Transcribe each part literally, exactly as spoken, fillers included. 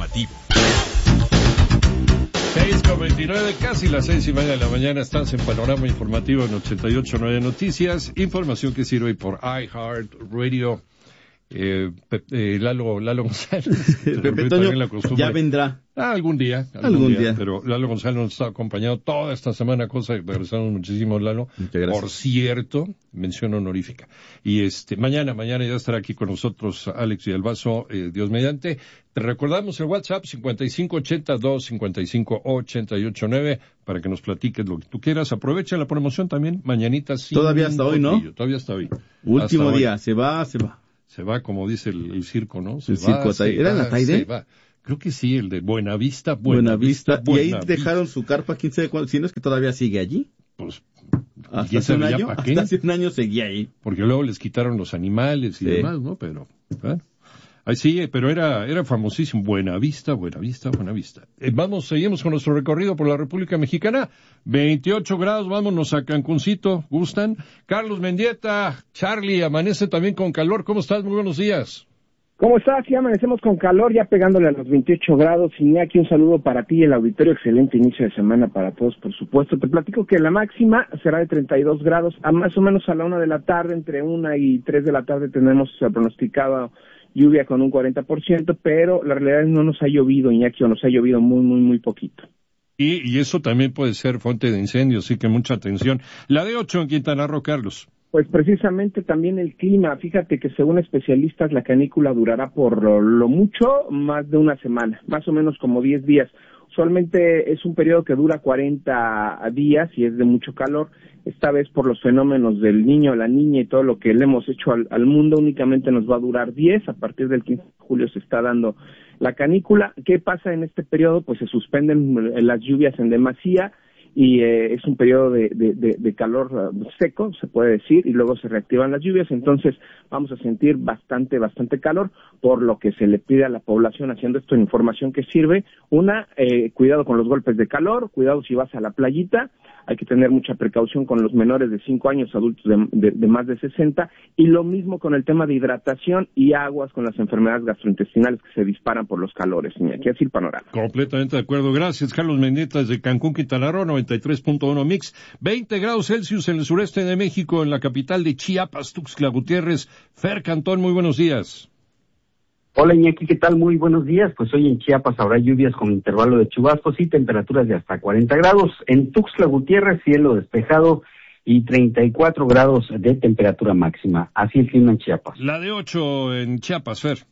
informativo. seis con veintinueve, casi las seis y media de la mañana, estás en Panorama Informativo en ochenta y ocho punto nueve Noticias, información que sirve por iHeartRadio. Eh, eh, Lalo, Lalo González, Pepe Toño, ya vendrá. Ah, algún día, algún, algún día, día. Pero Lalo González nos está acompañado toda esta semana, cosa que te agradecemos muchísimo, Lalo. Por cierto, mención honorífica. Y este, mañana, mañana ya estará aquí con nosotros Alex Villalbazo, eh, Dios mediante. Te recordamos el WhatsApp cincuenta y cinco ochenta y dos cincuenta y cinco ochenta y ocho nueve para que nos platiques lo que tú quieras. Aprovecha la promoción también, mañanita. Todavía hasta hoy, ¿no? Todavía hasta hoy. Último hasta día, hoy. se va, se va. Se va, como dice el, el circo, ¿no? Se el va, circo, se ¿era va, en la Taide? Se va. Creo que sí, el de Buenavista, Buenavista. Buenavista. Buena y ahí dejaron su carpa, quién sabe cuándo, si no es que todavía sigue allí. Pues, hasta hace un año, hasta hace un año seguía ahí. Porque luego les quitaron los animales y sí. demás, ¿no? Pero, bueno. Ahí sigue, pero era, era famosísimo. Buenavista, Buenavista, Buenavista. Eh, vamos, seguimos con nuestro recorrido por la República Mexicana. veintiocho grados, vámonos a Cancuncito, ¿gustan? Carlos Mendieta, Charlie, amanece también con calor. ¿Cómo estás? Muy buenos días. ¿Cómo estás? Sí, amanecemos con calor, ya pegándole a los veintiocho grados. Iñaki, un saludo para ti y el auditorio. Excelente inicio de semana para todos, por supuesto. Te platico que la máxima será de treinta y dos grados. A más o menos a la una de la tarde, entre una y tres de la tarde, tenemos pronosticado lluvia con un cuarenta por ciento, pero la realidad es que no nos ha llovido, Iñaki, o nos ha llovido muy, muy, muy poquito. Y, y eso también puede ser fuente de incendios, así que mucha atención. La de ocho en Quintana Roo, Carlos. Pues precisamente también el clima. Fíjate que según especialistas la canícula durará por lo, lo mucho más de una semana, más o menos como diez días. Usualmente es un periodo que dura cuarenta días y es de mucho calor. Esta vez por los fenómenos del niño, la niña y todo lo que le hemos hecho al, al mundo únicamente nos va a durar diez. A partir del quince de julio se está dando la canícula. ¿Qué pasa en este periodo? Pues se suspenden las lluvias en demasía y eh, es un periodo de, de, de, de calor uh, seco, se puede decir, y luego se reactivan las lluvias. Entonces vamos a sentir bastante, bastante calor, por lo que se le pide a la población, haciendo esto en información que sirve, una, eh, cuidado con los golpes de calor, cuidado si vas a la playita, hay que tener mucha precaución con los menores de cinco años, adultos de, de, de más de sesenta, y lo mismo con el tema de hidratación y aguas con las enfermedades gastrointestinales que se disparan por los calores. Y aquí así el panorama. Completamente de acuerdo. Gracias, Carlos Mendieta, desde Cancún, Quintana Roo, noventa y tres punto uno Mix. veinte grados Celsius en el sureste de México, en la capital de Chiapas, Tuxtla Gutiérrez. Fer Cantón, muy buenos días. Hola Iñaki, ¿qué tal? Muy buenos días. Pues hoy en Chiapas habrá lluvias con intervalo de chubascos y temperaturas de hasta cuarenta grados. En Tuxtla Gutiérrez, cielo despejado y treinta y cuatro grados de temperatura máxima. Así el clima en Chiapas. La de ocho en Chiapas, Fer.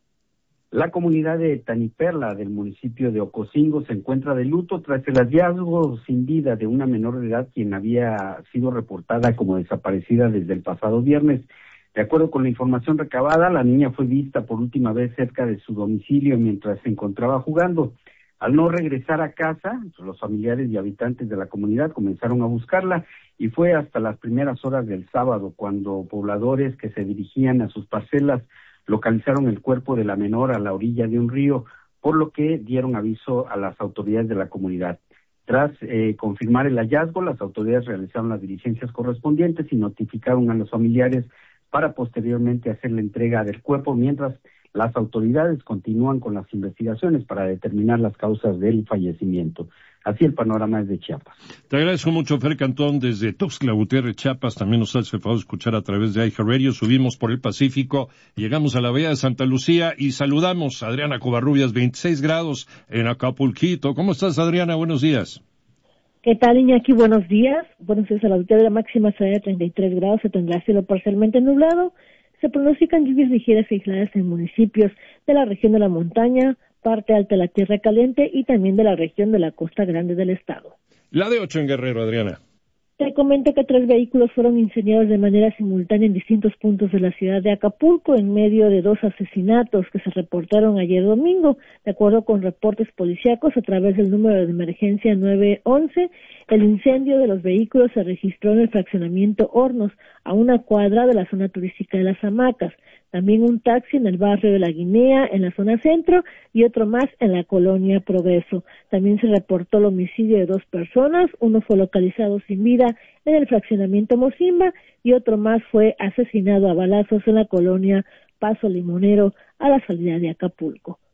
La comunidad de Taniperla del municipio de Ocosingo se encuentra de luto tras el hallazgo sin vida de una menor de edad quien había sido reportada como desaparecida desde el pasado viernes. De acuerdo con la información recabada, la niña fue vista por última vez cerca de su domicilio mientras se encontraba jugando. Al no regresar a casa, los familiares y habitantes de la comunidad comenzaron a buscarla y fue hasta las primeras horas del sábado cuando pobladores que se dirigían a sus parcelas localizaron el cuerpo de la menor a la orilla de un río, por lo que dieron aviso a las autoridades de la comunidad. Tras eh, confirmar el hallazgo, las autoridades realizaron las diligencias correspondientes y notificaron a los familiares para posteriormente hacer la entrega del cuerpo, mientras las autoridades continúan con las investigaciones para determinar las causas del fallecimiento. Así el panorama es de Chiapas. Te agradezco mucho, Fer Cantón, desde Tuxtla Gutiérrez, Chiapas. También nos hace favor escuchar a través de iHeartRadio. Subimos por el Pacífico, llegamos a la Bahía de Santa Lucía y saludamos a Adriana Covarrubias, veintiséis grados en Acapulquito. ¿Cómo estás, Adriana? Buenos días. ¿Qué tal, Iñaki? Buenos días. Buenos días a la auditoría. La máxima será de treinta y tres grados, se tendrá cielo parcialmente nublado. Se pronostican lluvias ligeras y aisladas en municipios de la región de la montaña, parte alta de la Tierra Caliente y también de la región de la Costa Grande del estado. La de ocho en Guerrero, Adriana. Te comento que tres vehículos fueron incendiados de manera simultánea en distintos puntos de la ciudad de Acapulco en medio de dos asesinatos que se reportaron ayer domingo. De acuerdo con reportes policíacos a través del número de emergencia nueve once, el incendio de los vehículos se registró en el fraccionamiento Hornos, a una cuadra de la zona turística de Las Hamacas. También un taxi en el barrio de La Guinea, en la zona centro, y otro más en la colonia Progreso. También se reportó el homicidio de dos personas, uno fue localizado sin vida en el fraccionamiento Mocimba, y otro más fue asesinado a balazos en la colonia Paso Limonero, a la salida de Acapulco.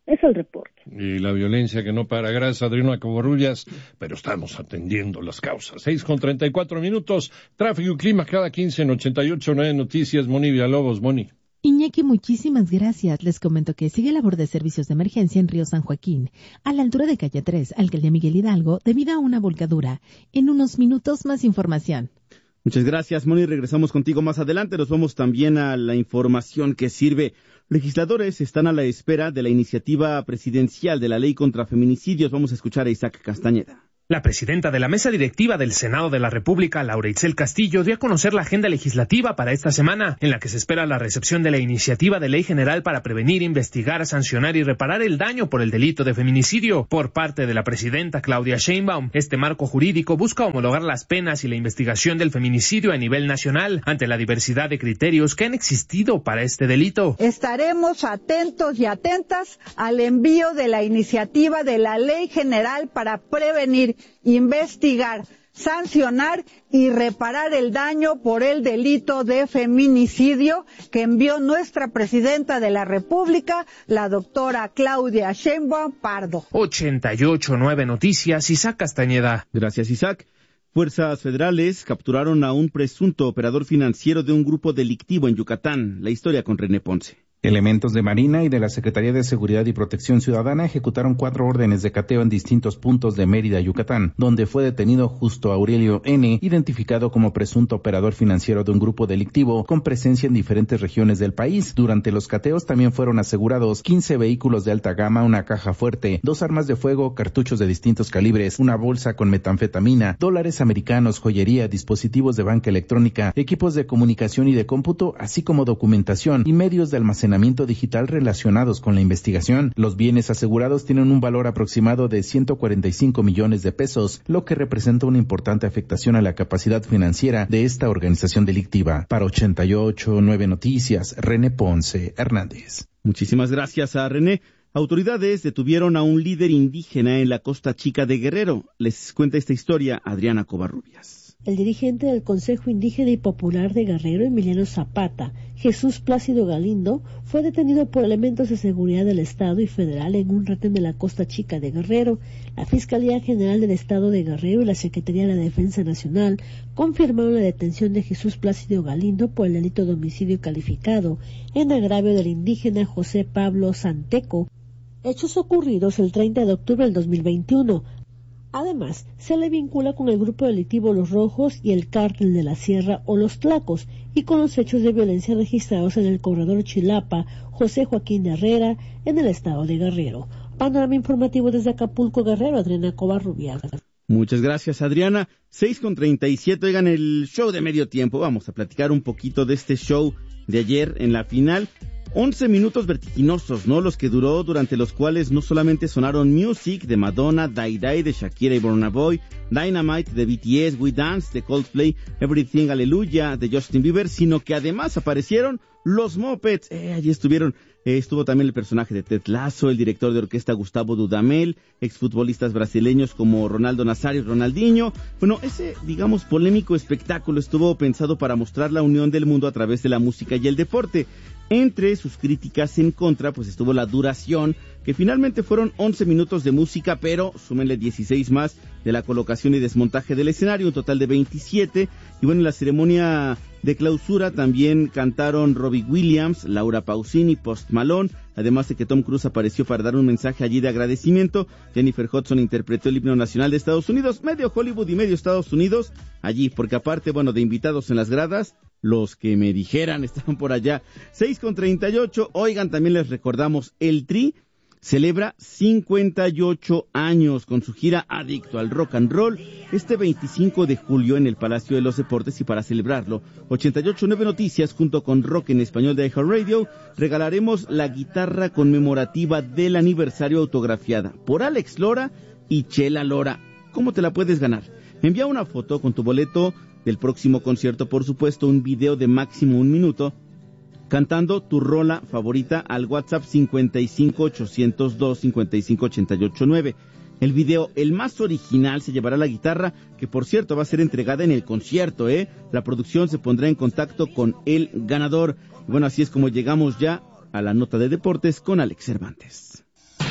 Es el reporte. Y la violencia que no para. Gracias, Adriana Covarrubias, pero estamos atendiendo las causas. Seis con treinta y cuatro minutos, tráfico y clima cada quince en ochenta y ocho nueve Noticias. Moni Villalobos, Moni. Iñaki, muchísimas gracias. Les comento que sigue labor de servicios de emergencia en Río San Joaquín, a la altura de calle tres, alcaldía Miguel Hidalgo, debido a una volcadura. En unos minutos más información. Muchas gracias, Moni. Regresamos contigo más adelante. Nos vamos también a la información que sirve. Legisladores están a la espera de la iniciativa presidencial de la ley contra feminicidios. Vamos a escuchar a Isaac Castañeda. La presidenta de la mesa directiva del Senado de la República, Laura Itzel Castillo, dio a conocer la agenda legislativa para esta semana, en la que se espera la recepción de la iniciativa de ley general para prevenir, investigar, sancionar y reparar el daño por el delito de feminicidio. Por parte de la presidenta Claudia Sheinbaum, este marco jurídico busca homologar las penas y la investigación del feminicidio a nivel nacional, ante la diversidad de criterios que han existido para este delito. Estaremos atentos y atentas al envío de la iniciativa de la ley general para prevenir, investigar, sancionar y reparar el daño por el delito de feminicidio que envió nuestra presidenta de la República, la doctora Claudia Sheinbaum Pardo. ochenta y ocho nueve Noticias, Isaac Castañeda. Gracias, Isaac. Fuerzas federales capturaron a un presunto operador financiero de un grupo delictivo en Yucatán. La historia con René Ponce. Elementos de Marina y de la Secretaría de Seguridad y Protección Ciudadana ejecutaron cuatro órdenes de cateo en distintos puntos de Mérida, Yucatán, donde fue detenido Justo Aurelio N., identificado como presunto operador financiero de un grupo delictivo con presencia en diferentes regiones del país. Durante los cateos también fueron asegurados quince vehículos de alta gama, una caja fuerte, dos armas de fuego, cartuchos de distintos calibres, una bolsa con metanfetamina, dólares americanos, joyería, dispositivos de banca electrónica, equipos de comunicación y de cómputo, así como documentación y medios de almacenamiento digital relacionados con la investigación. Los bienes asegurados tienen un valor aproximado de ciento cuarenta y cinco millones de pesos, lo que representa una importante afectación a la capacidad financiera de esta organización delictiva. Para ochenta y ocho nueve Noticias, René Ponce Hernández. Muchísimas gracias a René. Autoridades detuvieron a un líder indígena en la Costa Chica de Guerrero. Les cuenta esta historia Adriana Covarrubias. El dirigente del Consejo Indígena y Popular de Guerrero, Emiliano Zapata, Jesús Plácido Galindo, fue detenido por elementos de seguridad del Estado y federal en un retén de la Costa Chica de Guerrero. La Fiscalía General del Estado de Guerrero y la Secretaría de la Defensa Nacional confirmaron la detención de Jesús Plácido Galindo por el delito de homicidio calificado en agravio del indígena José Pablo Santeco, hechos ocurridos el treinta de octubre del dos mil veintiuno. Además, se le vincula con el grupo delictivo Los Rojos y el Cártel de la Sierra o Los Tlacos, y con los hechos de violencia registrados en el corredor Chilapa, José Joaquín Herrera, en el estado de Guerrero. Panorama informativo desde Acapulco, Guerrero, Adriana Covarrubias. Muchas gracias, Adriana. seis con treinta y siete, oigan, el show de medio tiempo. Vamos a platicar un poquito de este show de ayer en la final. once minutos vertiginosos, ¿no? Los que duró, durante los cuales no solamente sonaron Music de Madonna, Die Die de Shakira y Burna Boy, Dynamite de B T S, We Dance de Coldplay, Everything Hallelujah de Justin Bieber, sino que además aparecieron los Muppets. Eh, allí estuvieron, eh, estuvo también el personaje de Ted Lasso, el director de orquesta Gustavo Dudamel, exfutbolistas brasileños como Ronaldo Nazario y Ronaldinho. Bueno, ese, digamos, polémico espectáculo estuvo pensado para mostrar la unión del mundo a través de la música y el deporte. Entre sus críticas en contra, pues estuvo la duración, que finalmente fueron once minutos de música, pero súmenle dieciséis más de la colocación y desmontaje del escenario, un total de veintisiete. Y bueno, en la ceremonia de clausura también cantaron Robbie Williams, Laura Pausini, Post Malone, además de que Tom Cruise apareció para dar un mensaje allí de agradecimiento. Jennifer Hudson interpretó el himno nacional de Estados Unidos, medio Hollywood y medio Estados Unidos allí, porque aparte, bueno, de invitados en las gradas, los que me dijeran estaban por allá. seis con treinta y ocho, oigan, también les recordamos, el Tri celebra cincuenta y ocho años con su gira Adicto al Rock and Roll este veinticinco de julio en el Palacio de los Deportes, y para celebrarlo, ochenta y ocho nueve Noticias junto con Rock en Español de iHeartRadio regalaremos la guitarra conmemorativa del aniversario autografiada por Alex Lora y Chela Lora. ¿Cómo te la puedes ganar? Envía una foto con tu boleto del próximo concierto, por supuesto, un video de máximo un minuto cantando tu rola favorita al WhatsApp cincuenta y cinco ochocientos dos cincuenta y cinco ochenta y ocho nueve. El video, el más original, se llevará la guitarra, que por cierto va a ser entregada en el concierto, ¿eh? La producción se pondrá en contacto con el ganador. Y bueno, así es como llegamos ya a la nota de deportes con Alex Cervantes.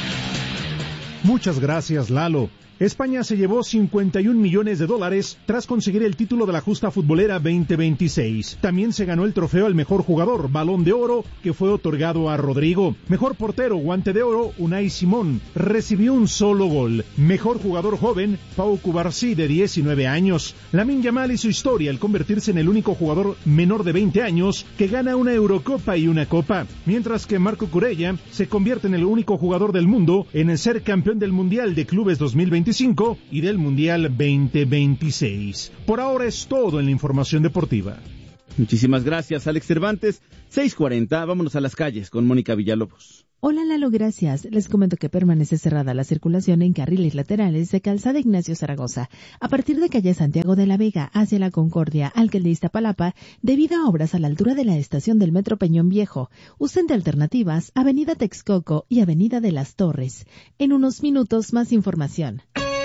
Muchas gracias, Lalo. España se llevó cincuenta y un millones de dólares tras conseguir el título de la justa futbolera veinte veintiséis. También se ganó el trofeo al mejor jugador, Balón de Oro, que fue otorgado a Rodrigo. Mejor portero, Guante de Oro, Unai Simón, recibió un solo gol. Mejor jugador joven, Pau Cubarsí, de diecinueve años. Lamine Yamal hizo historia al convertirse en el único jugador menor de veinte años que gana una Eurocopa y una Copa, mientras que Marco Curella se convierte en el único jugador del mundo en ser campeón del Mundial de Clubes dos mil veinticinco y del Mundial veinte veintiséis. Por ahora es todo en la información deportiva. Muchísimas gracias, Alex Cervantes. seis cuarenta, vámonos a las calles con Mónica Villalobos. Hola Lalo, gracias. Les comento que permanece cerrada la circulación en carriles laterales de Calzada Ignacio Zaragoza, a partir de calle Santiago de la Vega hacia la Concordia, Alcalde Iztapalapa, debido a obras a la altura de la estación del Metro Peñón Viejo. Usen de alternativas Avenida Texcoco y Avenida de las Torres. En unos minutos más información.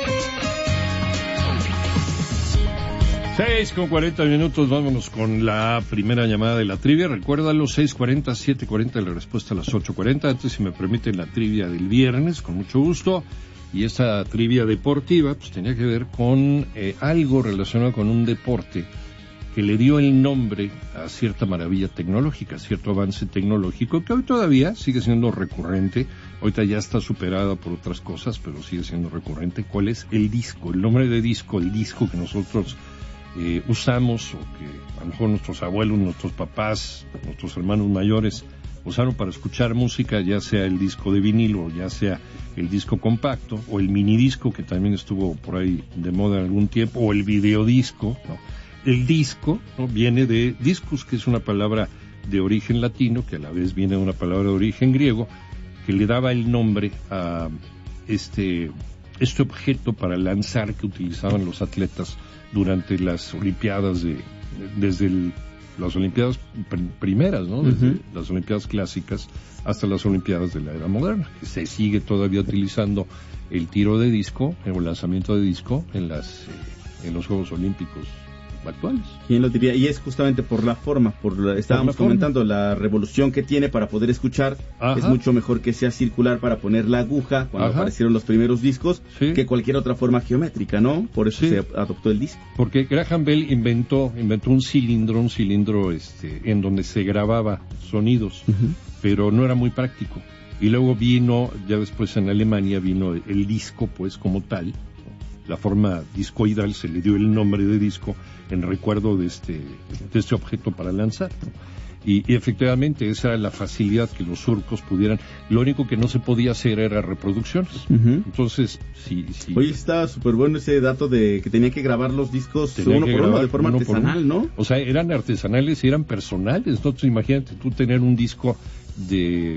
seis con cuarenta minutos, vámonos con la primera llamada de la trivia. Recuérdalo, seis cuarenta, siete cuarenta, la respuesta a las ocho cuarenta. Antes, si me permiten, la trivia del viernes, con mucho gusto. Y esta trivia deportiva, pues tenía que ver con eh, algo relacionado con un deporte que le dio el nombre a cierta maravilla tecnológica, cierto avance tecnológico que hoy todavía sigue siendo recurrente. Ahorita ya está superada por otras cosas, pero sigue siendo recurrente. ¿Cuál es? El disco, el nombre de disco, el disco que nosotros Eh, usamos, o que a lo mejor nuestros abuelos, nuestros papás, nuestros hermanos mayores usaron para escuchar música, ya sea el disco de vinilo, ya sea el disco compacto, o el minidisco, que también estuvo por ahí de moda en algún tiempo, o el videodisco, ¿no? El disco, ¿no?, viene de discus, que es una palabra de origen latino, que a la vez viene de una palabra de origen griego, que le daba el nombre a este, este objeto para lanzar que utilizaban los atletas durante las Olimpiadas, de, desde el, las Olimpiadas pr- primeras, ¿no? Desde uh-huh. las Olimpiadas clásicas hasta las Olimpiadas de la era moderna, que se sigue todavía utilizando el tiro de disco, el lanzamiento de disco en las eh, en los Juegos Olímpicos actuales. ¿Quién lo diría? Y es justamente por la forma, por la, estábamos por la comentando forma. La revolución que tiene para poder escuchar. Ajá. Es mucho mejor que sea circular para poner la aguja cuando Ajá. aparecieron los primeros discos, sí. que cualquier otra forma geométrica, ¿no? Por eso sí. se adoptó el disco. Porque Graham Bell inventó inventó un cilindro, un cilindro este en donde se grababa sonidos, uh-huh. pero no era muy práctico. Y luego vino, ya después en Alemania vino el disco, pues como tal. La forma discoidal se le dio el nombre de disco en recuerdo de este de este objeto para lanzar, ¿no? Y, y efectivamente esa era la facilidad que los surcos pudieran. Lo único que no se podía hacer era reproducciones. Uh-huh. Entonces, sí, sí. Oye, está súper bueno ese dato de que tenía que grabar los discos tenía uno por uno de forma artesanal, ¿no? O sea, eran artesanales y eran personales. Entonces, imagínate tú tener un disco de,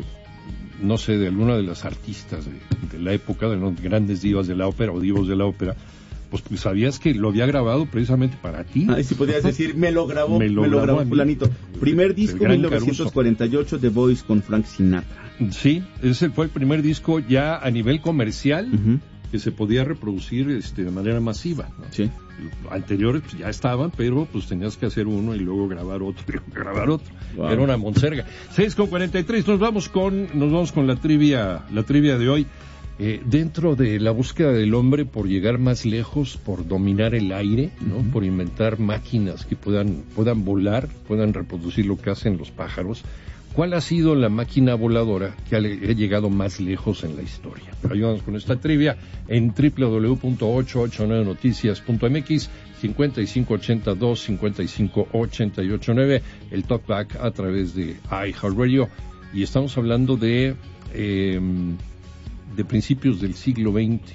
no sé, de alguna de las artistas de, de la época, de los grandes divas de la ópera o divos de la ópera, pues, pues sabías que lo había grabado precisamente para ti. Ah, y si podías decir, me lo grabó, me lo, me lo grabó fulanito. Primer disco, mil novecientos cuarenta y ocho, The Voice con Frank Sinatra. Sí, ese fue el primer disco ya a nivel comercial, uh-huh. que se podía reproducir este, de manera masiva, ¿no? Sí. Anteriores pues, ya estaban, pero pues tenías que hacer uno y luego grabar otro y luego grabar otro. Wow. Era una monserga. seis con cuarenta y tres, nos vamos con, nos vamos con la trivia, la trivia de hoy. Eh, dentro de la búsqueda del hombre por llegar más lejos, por dominar el aire, ¿no? Uh-huh. Por inventar máquinas que puedan, puedan volar, puedan reproducir lo que hacen los pájaros, ¿cuál ha sido la máquina voladora que ha, ha llegado más lejos en la historia? Ayúdanos con esta trivia en doble u doble u doble u punto ocho ocho nueve noticias punto m x, cincuenta y cinco ochenta y dos, cincuenta y cinco ochenta y ocho nueve, el talkback a través de iHeartRadio, y estamos hablando de eh, de principios del siglo veinte.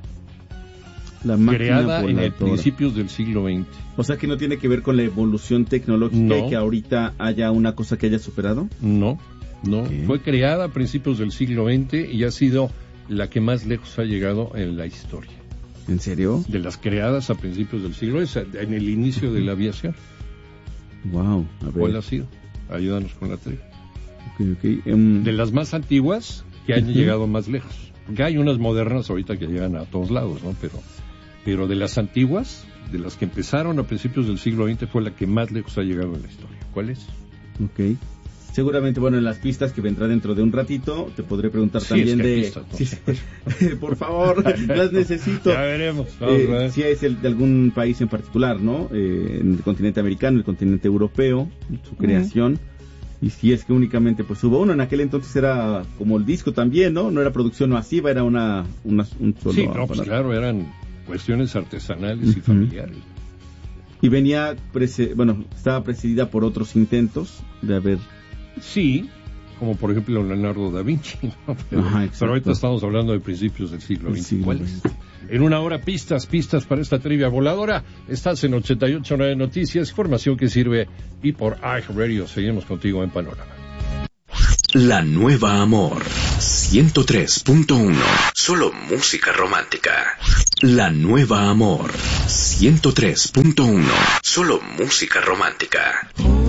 La máquina creada voladora. En principios del siglo veinte. O sea que no tiene que ver con la evolución tecnológica no. y que ahorita haya una cosa que haya superado. No, no. Okay. Fue creada a principios del siglo veinte y ha sido la que más lejos ha llegado en la historia. ¿En serio? De las creadas a principios del siglo veinte, en el inicio de la aviación. Wow. A ver. ¿Cuál ha sido? Ayúdanos con la trivia. Okay, okay. Um... De las más antiguas que han uh-huh. llegado más lejos. Porque hay unas modernas ahorita que llegan a todos lados, ¿no? Pero, pero de las antiguas, de las que empezaron a principios del siglo veinte, fue la que más lejos ha llegado en la historia. ¿Cuál es? Ok. Seguramente, bueno, en las pistas que vendrá dentro de un ratito, te podré preguntar sí, también es que de... pistas, no, sí, sí. por favor, las necesito. Ya veremos. Vamos eh, a ver. Si es el de algún país en particular, ¿no? Eh, en el continente americano, el continente europeo, su creación. Uh-huh. Y si es que únicamente pues hubo uno, en aquel entonces era como el disco también, ¿no? No era producción masiva, era una, una un solo... Sí, no, pues claro, eran cuestiones artesanales uh-huh. y familiares. Y venía, prese- bueno, estaba presidida por otros intentos de haber... Sí, como por ejemplo Leonardo da Vinci, ¿no? Pero, Ajá, pero ahorita estamos hablando de principios del siglo veinte. Sí, ¿Cuál es? En una hora, pistas, pistas para esta trivia voladora. Estás en ochenta y ocho punto nueve Noticias, información que sirve. Y por iHeartRadio, seguimos contigo en Panorama. La Nueva Amor, ciento tres punto uno. Solo música romántica. La Nueva Amor, ciento tres punto uno. Solo música romántica.